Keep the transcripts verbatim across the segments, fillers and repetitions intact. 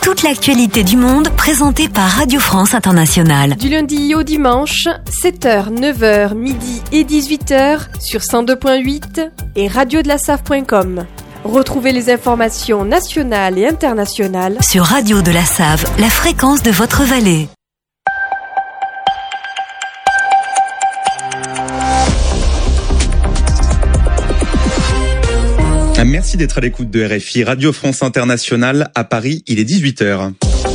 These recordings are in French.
Toute l'actualité du monde présentée par Radio France Internationale. Du lundi au dimanche, sept heures, neuf heures, midi et dix-huit heures sur cent deux virgule huit et radio de la save point com. Retrouvez les informations nationales et internationales sur Radio de la Save, la fréquence de votre vallée. Merci d'être à l'écoute de R F I, Radio France Internationale. À Paris, il est dix-huit heures.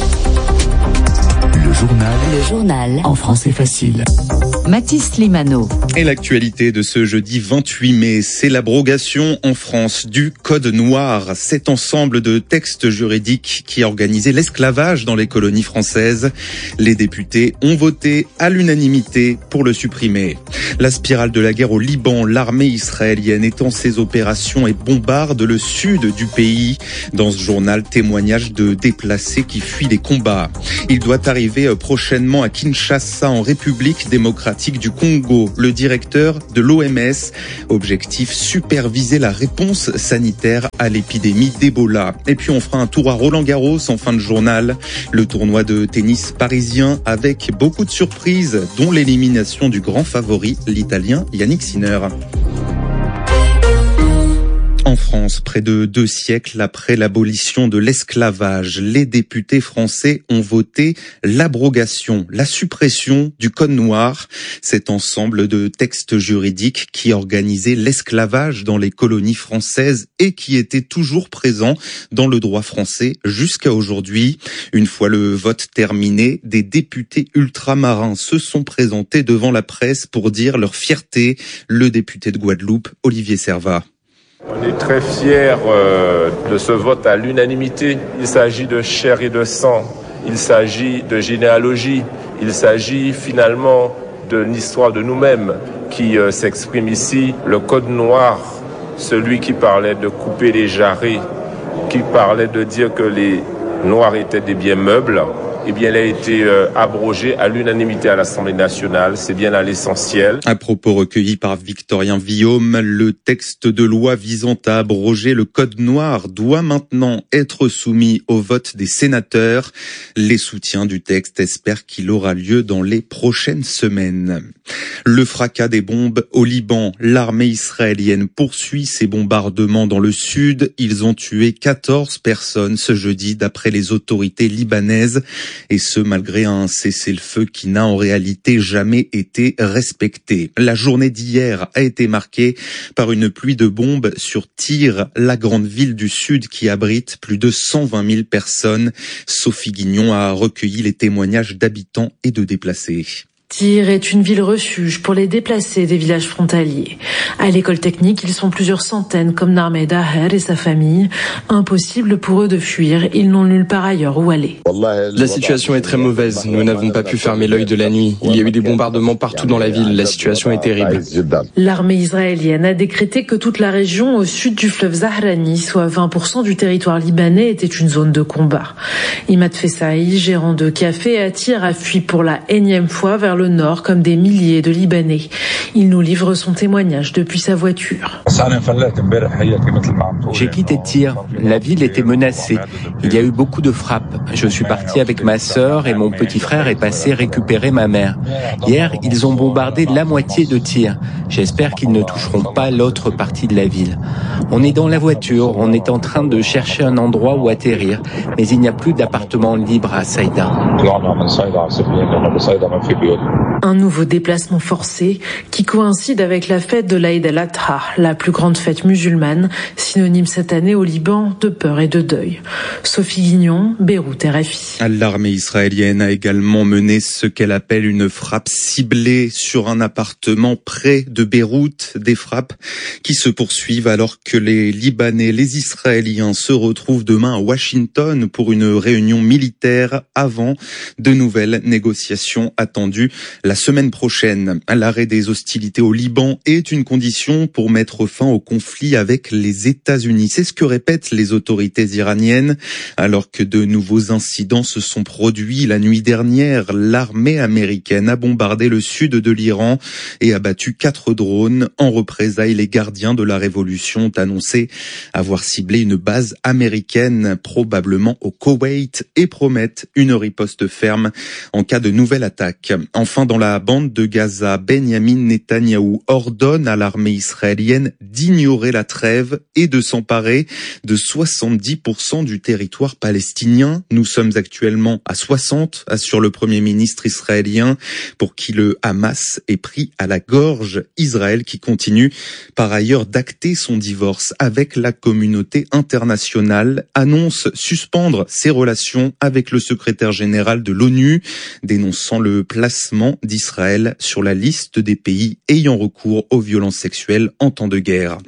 Le journal. Le journal. En français facile. Mathis Limano. Et l'actualité de ce jeudi vingt-huit mai, c'est l'abrogation en France du Code noir, cet ensemble de textes juridiques qui organisait l'esclavage dans les colonies françaises. Les députés ont voté à l'unanimité pour le supprimer. La spirale de la guerre au Liban, l'armée israélienne étend ses opérations et bombarde le sud du pays. Dans ce journal, témoignage de déplacés qui fuient les combats. Il doit arriver prochainement à Kinshasa, en République démocratique du Congo. Le directeur de l'O M S, objectif superviser la réponse sanitaire à l'épidémie d'Ebola. Et puis on fera un tour à Roland-Garros en fin de journal. Le tournoi de tennis parisien avec beaucoup de surprises, dont l'élimination du grand favori, l'Italien Yannick Sinner. En France, près de deux siècles après l'abolition de l'esclavage, les députés français ont voté l'abrogation, la suppression du Code noir, cet ensemble de textes juridiques qui organisait l'esclavage dans les colonies françaises et qui était toujours présent dans le droit français jusqu'à aujourd'hui. Une fois le vote terminé, des députés ultramarins se sont présentés devant la presse pour dire leur fierté. Le député de Guadeloupe, Olivier Servat. On est très fiers euh, de ce vote à l'unanimité. Il s'agit de chair et de sang, il s'agit de généalogie, il s'agit finalement de l'histoire de nous-mêmes qui euh, s'exprime ici. Le Code noir, celui qui parlait de couper les jarrets, qui parlait de dire que les noirs étaient des biens meubles, eh bien, il a été euh, abrogé à l'unanimité à l'Assemblée nationale. C'est bien à l'essentiel. À propos recueillis par Victorien Villaume, le texte de loi visant à abroger le Code noir doit maintenant être soumis au vote des sénateurs. Les soutiens du texte espèrent qu'il aura lieu dans les prochaines semaines. Le fracas des bombes au Liban. L'armée israélienne poursuit ses bombardements dans le sud. Ils ont tué quatorze personnes ce jeudi d'après les autorités libanaises. Et ce, malgré un cessez-le-feu qui n'a en réalité jamais été respecté. La journée d'hier a été marquée par une pluie de bombes sur Tyr, la grande ville du sud qui abrite plus de cent vingt mille personnes. Sophie Guignon a recueilli les témoignages d'habitants et de déplacés. Tyr est une ville refuge pour les déplacés des villages frontaliers. À l'école technique, ils sont plusieurs centaines, comme Narmeh Daher et sa famille. Impossible pour eux de fuir, ils n'ont nulle part ailleurs où aller. La situation est très mauvaise, nous n'avons pas pu fermer l'œil de la nuit. Il y a eu des bombardements partout dans la ville, la situation est terrible. L'armée israélienne a décrété que toute la région au sud du fleuve Zahrani, soit vingt pour cent du territoire libanais, était une zone de combat. Imad Fessaï, gérant de café à Tyr, a fui pour la énième fois vers le nord comme des milliers de Libanais. Il nous livre son témoignage depuis sa voiture. J'ai quitté Tyr. La ville était menacée. Il y a eu beaucoup de frappes. Je suis parti avec ma sœur et mon petit frère est passé récupérer ma mère. Hier, ils ont bombardé la moitié de Tyr. J'espère qu'ils ne toucheront pas l'autre partie de la ville. On est dans la voiture, on est en train de chercher un endroit où atterrir, mais il n'y a plus d'appartement libre à Saïda. Un nouveau déplacement forcé qui coïncide avec la fête de l'Aïd el-Adha, la plus grande fête musulmane, synonyme cette année au Liban de peur et de deuil. Sophie Guignon, Beyrouth, R F I. L'armée israélienne a également mené ce qu'elle appelle une frappe ciblée sur un appartement près de Beyrouth. Des frappes qui se poursuivent alors que les Libanais, les Israéliens se retrouvent demain à Washington pour une réunion militaire avant de nouvelles négociations attendues la semaine prochaine. L'arrêt des hostilités au Liban est une condition pour mettre fin au conflit avec les États-Unis. C'est ce que répètent les autorités iraniennes. Alors que de nouveaux incidents se sont produits la nuit dernière, l'armée américaine a bombardé le sud de l'Iran et a abattu quatre drones. En représailles, les gardiens de la révolution ont annoncé avoir ciblé une base américaine, probablement au Koweït, et promettent une riposte ferme en cas de nouvelle attaque. Enfin, dans la bande de Gaza, Benyamin Netanyahou ordonne à l'armée israélienne d'ignorer la trêve et de s'emparer de soixante-dix pour cent du territoire palestinien. Nous sommes actuellement à soixante, assure le Premier ministre israélien, pour qui le Hamas est pris à la gorge. Israël qui continue par ailleurs d'acter son divorce avec la communauté internationale, annonce suspendre ses relations avec le secrétaire général de l'ONU, dénonçant le placement d'Israël sur la liste des pays ayant recours aux violences sexuelles en temps de guerre.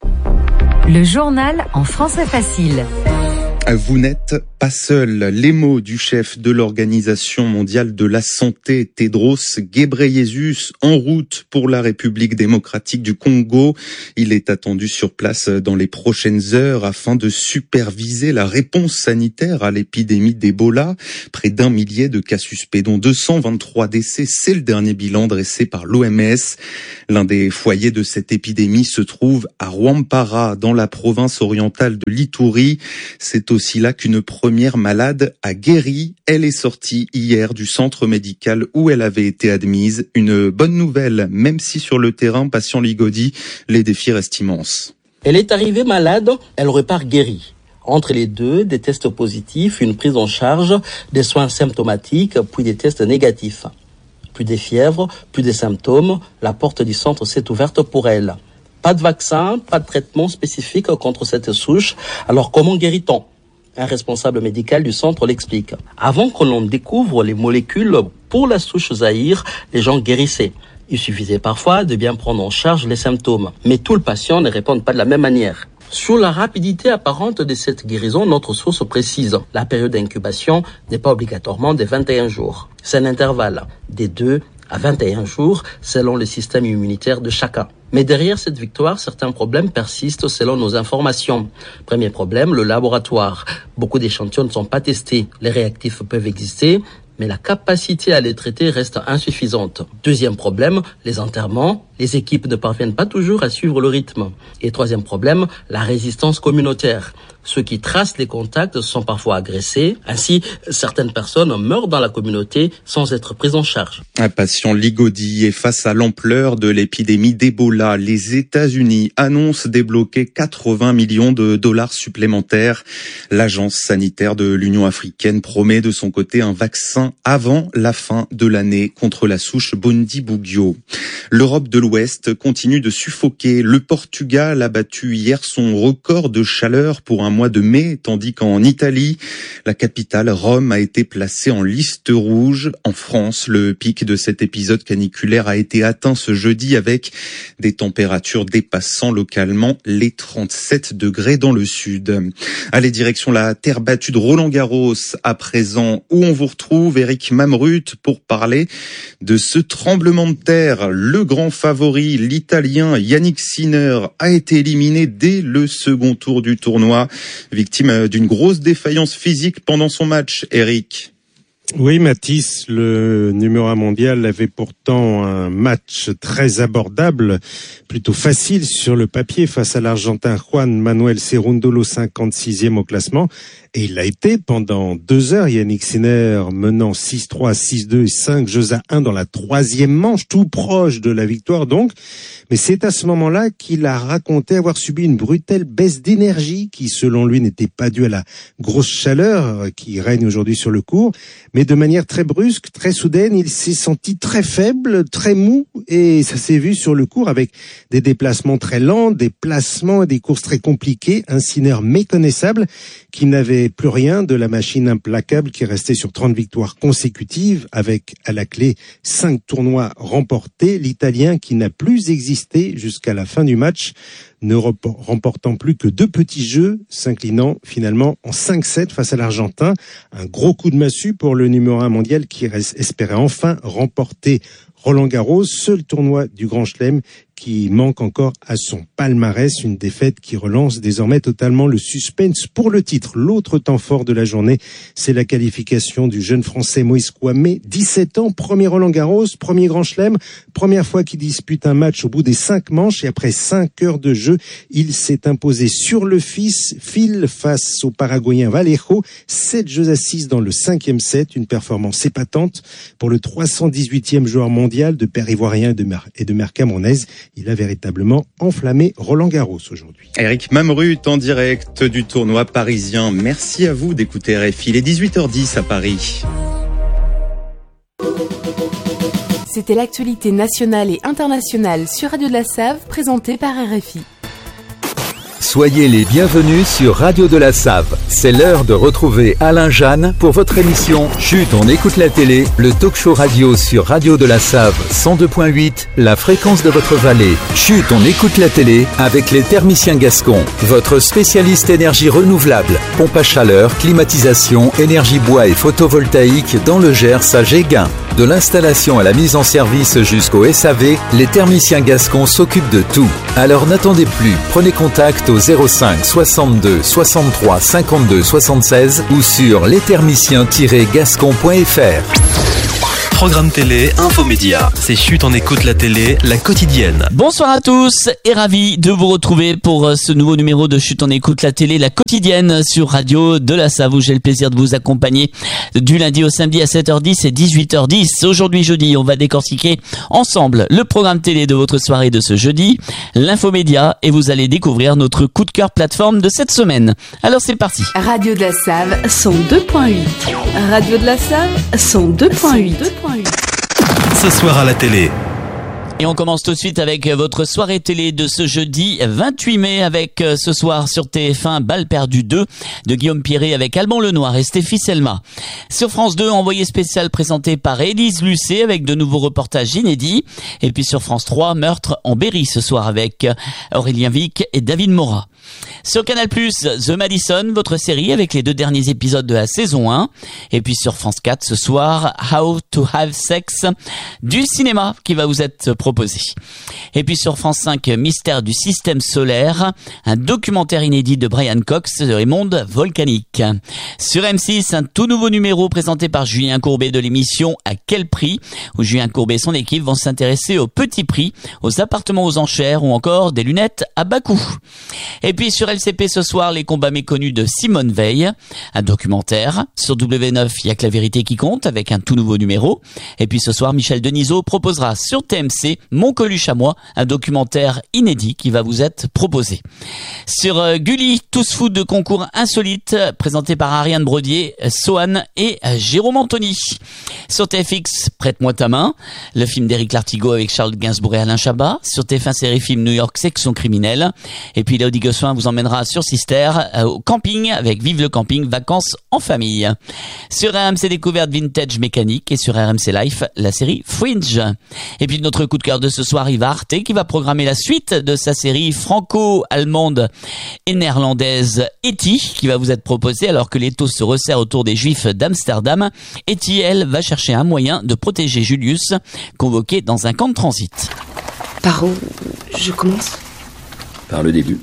Le journal en français facile. Vous n'êtes pas seul. Les mots du chef de l'Organisation mondiale de la santé, Tedros Ghebreyesus, en route pour la République démocratique du Congo. Il est attendu sur place dans les prochaines heures afin de superviser la réponse sanitaire à l'épidémie d'Ebola. Près d'un millier de cas suspects, dont deux cent vingt-trois décès. C'est le dernier bilan dressé par l'O M S. L'un des foyers de cette épidémie se trouve à Rwampara, dans la province orientale de l'Ituri. C'est aussi là qu'une première malade a guéri. Elle est sortie hier du centre médical où elle avait été admise. Une bonne nouvelle, même si sur le terrain, patient Ligodi, les défis restent immenses. Elle est arrivée malade, elle repart guérie. Entre les deux, des tests positifs, une prise en charge, des soins symptomatiques, puis des tests négatifs. Plus de fièvre, plus de symptômes, la porte du centre s'est ouverte pour elle. Pas de vaccin, pas de traitement spécifique contre cette souche. Alors comment guérit-on ? Un responsable médical du centre l'explique. Avant que l'on découvre les molécules pour la souche Zaïre, les gens guérissaient. Il suffisait parfois de bien prendre en charge les symptômes. Mais tous les patients ne répondent pas de la même manière. Sur la rapidité apparente de cette guérison, notre source précise. La période d'incubation n'est pas obligatoirement de vingt et un jours. C'est un intervalle des deux à vingt et un jours selon le système immunitaire de chacun. Mais derrière cette victoire, certains problèmes persistent selon nos informations. Premier problème, le laboratoire. Beaucoup d'échantillons ne sont pas testés. Les réactifs peuvent exister, mais la capacité à les traiter reste insuffisante. Deuxième problème, les enterrements. Les équipes ne parviennent pas toujours à suivre le rythme. Et troisième problème, la résistance communautaire. Ceux qui tracent les contacts sont parfois agressés. Ainsi, certaines personnes meurent dans la communauté sans être prises en charge. Un patient Ligodi est face à l'ampleur de l'épidémie d'Ebola. Les États-Unis annoncent débloquer quatre-vingts millions de dollars supplémentaires. L'agence sanitaire de l'Union africaine promet de son côté un vaccin avant la fin de l'année contre la souche Bundibugyo. L'Europe de l'Ouest continue de suffoquer. Le Portugal a battu hier son record de chaleur pour un mois de mai, tandis qu'en Italie, la capitale, Rome, a été placée en liste rouge. En France, le pic de cet épisode caniculaire a été atteint ce jeudi avec des températures dépassant localement les trente-sept degrés dans le sud. Allez, direction la terre battue de Roland-Garros à présent, où on vous retrouve, Eric Mamrut, pour parler de ce tremblement de terre. Le grand favori, l'Italien Yannick Sinner, a été éliminé dès le second tour du tournoi, victime d'une grosse défaillance physique pendant son match. Eric. Oui, Mathis, le numéro un mondial avait pourtant un match très abordable, plutôt facile sur le papier face à l'Argentin Juan Manuel Cerúndolo, cinquante-sixième au classement. Et il l'a été pendant deux heures, Yannick Sinner menant six trois, six deux et cinq jeux à un dans la troisième manche, tout proche de la victoire donc. Mais c'est à ce moment-là qu'il a raconté avoir subi une brutale baisse d'énergie qui, selon lui, n'était pas due à la grosse chaleur qui règne aujourd'hui sur le court, mais de manière très brusque, très soudaine, il s'est senti très faible, très mou, et ça s'est vu sur le court avec des déplacements très lents, des placements et des courses très compliquées, un Sinner méconnaissable qui n'avait plus rien de la machine implacable qui restait sur trente victoires consécutives avec à la clé cinq tournois remportés. L'Italien qui n'a plus existé jusqu'à la fin du match ne remportant plus que deux petits jeux, s'inclinant finalement en cinq sept face à l'Argentin. Un gros coup de massue pour le numéro un mondial qui espérait enfin remporter Roland-Garros, seul tournoi du Grand Chelem qui manque encore à son palmarès, une défaite qui relance désormais totalement le suspense pour le titre. L'autre temps fort de la journée, c'est la qualification du jeune Français Moïse Kouamé, dix-sept ans, premier Roland-Garros, premier Grand Chelem, première fois qu'il dispute un match au bout des cinq manches et après cinq heures de jeu, il s'est imposé sur le fils, fil face au Paraguayen Vallejo, sept jeux à six dans le cinquième set, une performance épatante pour le trois cent dix-huitième joueur mondial de père ivoirien et de mère, et de mère camerounaise. Il a véritablement enflammé Roland-Garros aujourd'hui. Eric Mamrut en direct du tournoi parisien. Merci à vous d'écouter R F I. Il est dix-huit heures dix à Paris. C'était l'actualité nationale et internationale sur Radio de la Save, présentée par R F I. Soyez les bienvenus sur Radio de la Save. C'est l'heure de retrouver Alain Jeanne pour votre émission Chut, on écoute la télé, le talk show radio sur Radio de la Save cent deux point huit, la fréquence de votre vallée. Chut, on écoute la télé avec les thermiciens gascons, votre spécialiste énergie renouvelable, pompe à chaleur, climatisation, énergie bois et photovoltaïque dans le Gers à Géguin. De l'installation à la mise en service jusqu'au S A V, les thermiciens gascons s'occupent de tout. Alors n'attendez plus, prenez contact au zéro cinq soixante-deux soixante-trois cinquante-deux soixante-seize ou sur les thermiciens tiret gascon point f r. Programme télé, infomédia. C'est Chut, on écoute la télé, la quotidienne. Bonsoir à tous et ravi de vous retrouver pour ce nouveau numéro de Chut, on écoute la télé, la quotidienne sur Radio de la Save où j'ai le plaisir de vous accompagner du lundi au samedi à sept heures dix et dix-huit heures dix. Aujourd'hui jeudi, on va décortiquer ensemble le programme télé de votre soirée de ce jeudi, l'infomédia et vous allez découvrir notre coup de cœur plateforme de cette semaine. Alors c'est parti. Radio de la Save cent deux point huit. Radio de la Save cent deux point huit. Ce soir à la télé. Et on commence tout de suite avec votre soirée télé de ce jeudi vingt-huit mai avec ce soir sur T F un Balle perdue deux de Guillaume Pierret avec Alban Lenoir et Stéphie Selma. Sur France deux, Envoyé spécial présenté par Élise Lucet avec de nouveaux reportages inédits. Et puis sur France trois, Meurtre en Berry ce soir avec Aurélien Vic et David Morat. Sur Canal plus, The Madison, votre série avec les deux derniers épisodes de la saison un. Et puis sur France quatre ce soir, How to Have Sex, du cinéma qui va vous être proposé. Et puis sur France cinq, Mystère du système solaire, un documentaire inédit de Brian Cox de les mondes volcaniques. Sur M six, un tout nouveau numéro présenté par Julien Courbet de l'émission À quel prix, où Julien Courbet et son équipe vont s'intéresser aux petits prix, aux appartements aux enchères ou encore des lunettes à bas coût. Et puis sur L C P ce soir, les combats méconnus de Simone Veil, un documentaire. Sur W neuf, il y a que la vérité qui compte avec un tout nouveau numéro. Et puis ce soir, Michel Denisot proposera sur T M C Mon Coluche à moi, un documentaire inédit qui va vous être proposé. Sur euh, Gulli, tous fous de concours insolites, présenté par Ariane Brodier, Sohan et euh, Jérôme Anthony. Sur T F X, Prête-moi ta main, le film d'Éric Lartigot avec Charles Gainsbourg et Alain Chabat. Sur T F un, série film New York Section criminelle. Et puis Léodie Gossuin vous emmènera sur Sister euh, au camping avec Vive le camping, vacances en famille. Sur R M C Découverte Vintage Mécanique et sur R M C Life, la série Fringe. Et puis notre coup de cœur de ce soir, il va Arte qui va programmer la suite de sa série franco-allemande et néerlandaise Etty qui va vous être proposée alors que l'étau se resserre autour des Juifs d'Amsterdam. Etty, elle, va chercher un moyen de protéger Julius, convoqué dans un camp de transit. Par où je commence ? Par le début.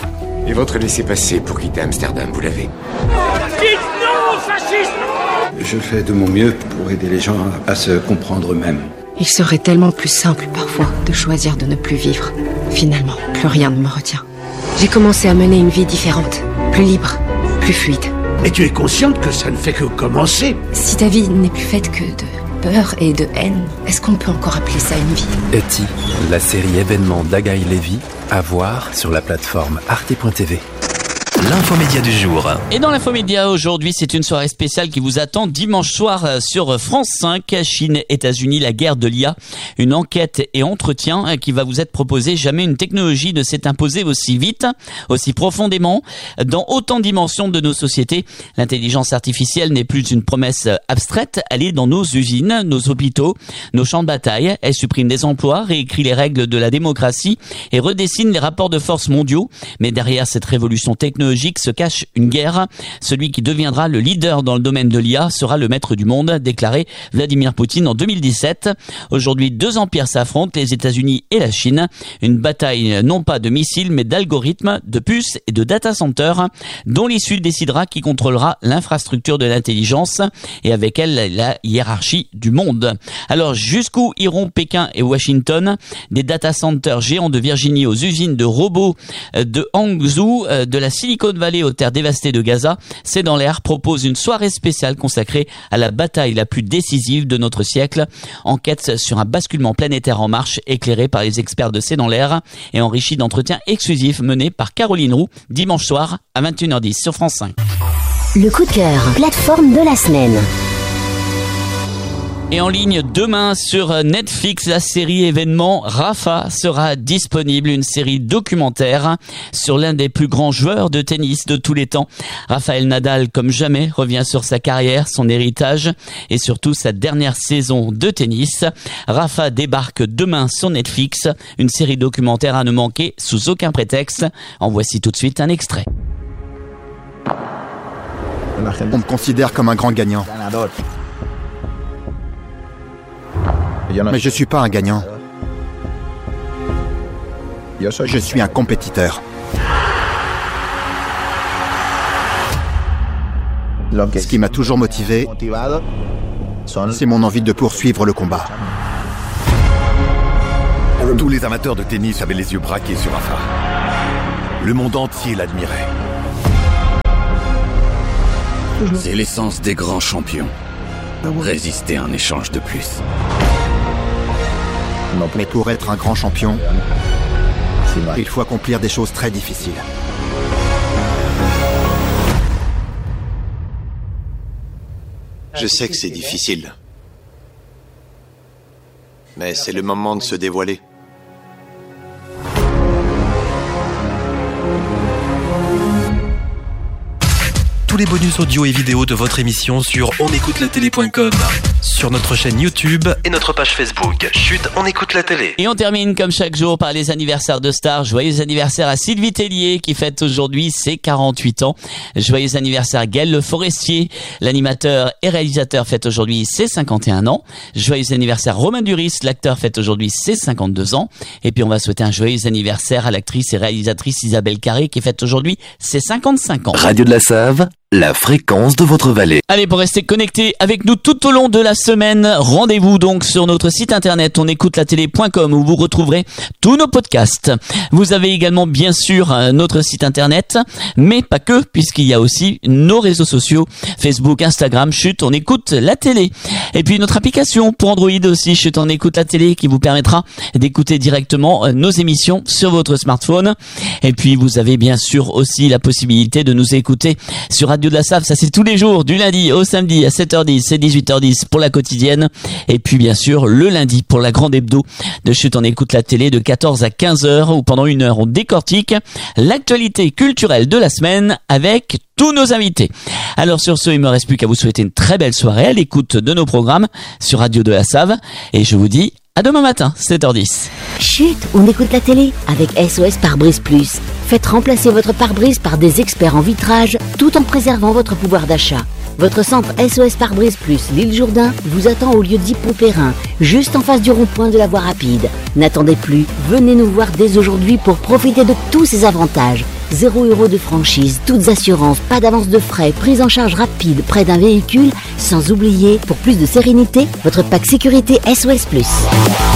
Et votre laissez-passer pour quitter Amsterdam, vous l'avez ? Dites non, fascisme ! Je fais de mon mieux pour aider les gens à se comprendre eux-mêmes. Il serait tellement plus simple parfois de choisir de ne plus vivre. Finalement, plus rien ne me retient. J'ai commencé à mener une vie différente, plus libre, plus fluide. Et tu es consciente que ça ne fait que commencer ? Si ta vie n'est plus faite que de peur et de haine, est-ce qu'on peut encore appeler ça une vie ? Etty, la série événement d'Agaï Lévy, à voir sur la plateforme arte point t v. L'infomédia du jour. Et dans l'infomédia aujourd'hui, c'est une soirée spéciale qui vous attend dimanche soir sur France cinq. Chine, États-Unis, la guerre de l'I A. Une enquête et entretien qui va vous être proposé. Jamais une technologie ne s'est imposée aussi vite, aussi profondément, dans autant de dimensions de nos sociétés. L'intelligence artificielle n'est plus une promesse abstraite. Elle est dans nos usines, nos hôpitaux, nos champs de bataille. Elle supprime des emplois, réécrit les règles de la démocratie et redessine les rapports de force mondiaux. Mais derrière cette révolution technologique se cache une guerre. Celui qui deviendra le leader dans le domaine de l'I A sera le maître du monde, déclaré Vladimir Poutine en deux mille dix-sept. Aujourd'hui, deux empires s'affrontent, les États-Unis et la Chine. Une bataille non pas de missiles, mais d'algorithmes, de puces et de data centers, dont l'issue décidera qui contrôlera l'infrastructure de l'intelligence et avec elle la hiérarchie du monde. Alors, jusqu'où iront Pékin et Washington? Des data centers géants de Virginie aux usines de robots de Hangzhou, de la Silicon Valley aux terres dévastées de Gaza, C'est dans l'air propose une soirée spéciale consacrée à la bataille la plus décisive de notre siècle. Enquête sur un basculement planétaire en marche, éclairé par les experts de C'est dans l'air et enrichi d'entretiens exclusifs menés par Caroline Roux, dimanche soir à vingt et une heures dix sur France cinq. Le coup de cœur, plateforme de la semaine. Et en ligne demain sur Netflix, la série événement Rafa sera disponible, une série documentaire sur l'un des plus grands joueurs de tennis de tous les temps. Rafael Nadal, comme jamais, revient sur sa carrière, son héritage et surtout sa dernière saison de tennis. Rafa débarque demain sur Netflix, une série documentaire à ne manquer sous aucun prétexte. En voici tout de suite un extrait. On me considère comme un grand gagnant. Mais je ne suis pas un gagnant. Je suis un compétiteur. Ce qui m'a toujours motivé, c'est mon envie de poursuivre le combat. Tous les amateurs de tennis avaient les yeux braqués sur Rafa. Le monde entier l'admirait. C'est l'essence des grands champions. Résister à un échange de plus. Mais pour être un grand champion, il faut accomplir des choses très difficiles. Je sais que c'est difficile. Mais c'est le moment de se dévoiler. Tous les bonus audio et vidéo de votre émission sur on écoute la télé point com, sur notre chaîne YouTube et notre page Facebook. Chut, on écoute la télé. Et on termine comme chaque jour par les anniversaires de stars. Joyeux anniversaire à Sylvie Tellier qui fête aujourd'hui ses quarante-huit ans. Joyeux anniversaire à Gaël Le Forestier, l'animateur et réalisateur fête aujourd'hui ses cinquante et un ans. Joyeux anniversaire à Romain Duris, l'acteur fête aujourd'hui ses cinquante-deux ans. Et puis on va souhaiter un joyeux anniversaire à l'actrice et réalisatrice Isabelle Carré qui fête aujourd'hui ses cinquante-cinq ans. Radio de la Save, la fréquence de votre vallée. Allez, pour rester connecté avec nous tout au long de la semaine, rendez-vous donc sur notre site internet on écoute la télé point com où vous retrouverez tous nos podcasts. Vous avez également bien sûr notre site internet, mais pas que, puisqu'il y a aussi nos réseaux sociaux, Facebook, Instagram, Chut, on écoute la télé. Et puis notre application pour Android aussi, Chut, on écoute la télé, qui vous permettra d'écouter directement nos émissions sur votre smartphone. Et puis vous avez bien sûr aussi la possibilité de nous écouter sur Radio de la Save, ça c'est tous les jours, du lundi au samedi à sept heures dix et dix-huit heures dix pour la quotidienne. Et puis bien sûr le lundi pour la grande hebdo de Chut, on écoute la télé de quatorze à quinze heures où pendant une heure on décortique l'actualité culturelle de la semaine avec tous nos invités. Alors sur ce, il me reste plus qu'à vous souhaiter une très belle soirée à l'écoute de nos programmes sur Radio de la Save et je vous dis à demain matin, sept heures dix. Chut, on écoute la télé avec S O S Pare-Brise Plus. Faites remplacer votre pare-brise par des experts en vitrage tout en préservant votre pouvoir d'achat. Votre centre S O S Pare-Brise Plus L'Île Jourdain vous attend au lieu dit Pompérin, juste en face du rond-point de la voie rapide. N'attendez plus, venez nous voir dès aujourd'hui pour profiter de tous ces avantages. Zéro euro de franchise, toutes assurances, pas d'avance de frais, prise en charge rapide près d'un véhicule, sans oublier, pour plus de sérénité, votre pack sécurité S O S Plus.